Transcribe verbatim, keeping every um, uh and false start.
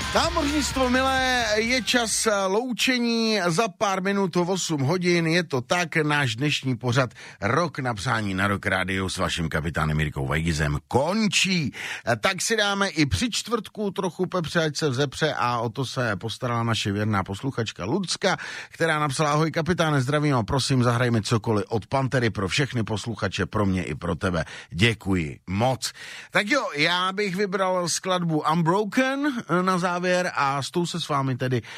Námořnictvo milé, je čas loučení za pár minut o osm hodin, je to tak, náš dnešní pořad Rok na přání na Rock Radio s vaším kapitánem Jirkou Vajgizem končí. Tak si dáme i při čtvrtku trochu pepře, ať se vzepře, a o to se postarala naše věrná posluchačka Lucka, která napsala: ahoj kapitáne, zdravím a prosím, zahrajme cokoliv od Pantery pro všechny posluchače, pro mě i pro tebe. Děkuji moc. Tak jo, já bych vybral skladbu Unbroken na závěr a s tou se s vámi tedy